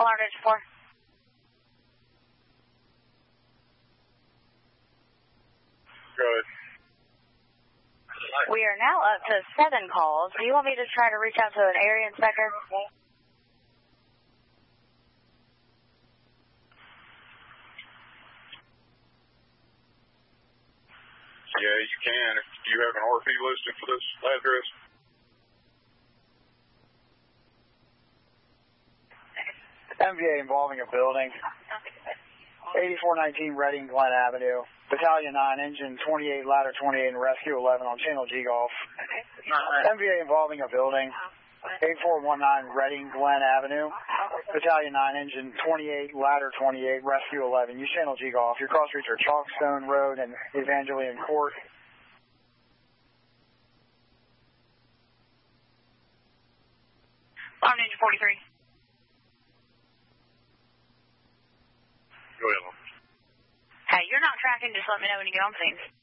Alarm digit 4. Good. We are now up to 7 calls. Do you want me to try to reach out to an area inspector? Yeah, you can. If you have an RP listed for this address. MVA involving a building. 8419 Reading Glen Avenue. Battalion 9, Engine 28, Ladder 28, and Rescue 11 on Channel G Golf. MVA involving a building. 8419 Reading Glen Avenue. Battalion 9, Engine 28, Ladder 28, Rescue 11. Use Channel G Golf. Your cross streets are Chalkstone Road and Evangeline Court. Alarm digit 43. Go ahead. Hey, you're not tracking. Just let me know when you get on scene.